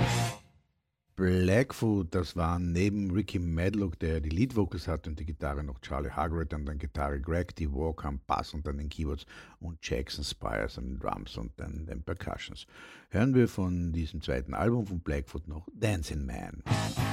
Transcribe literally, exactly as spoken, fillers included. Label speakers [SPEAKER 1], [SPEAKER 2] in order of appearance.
[SPEAKER 1] Blackfoot, das waren neben Ricky Medlock, der die Lead-Vocals hat und die Gitarre, noch Charlie Hargrett an der Gitarre, Greg D. Walker am Bass und an den Keyboards und Jackson Spires an den Drums und dann den Percussions. Hören wir von diesem zweiten Album von Blackfoot noch Dancing Man.